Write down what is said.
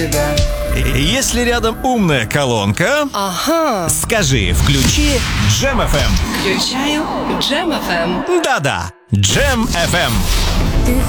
тебя. Если рядом умная колонка, Ага. скажи «включи Джем FM». Включаю Джем FM. Да-да, Джем FM.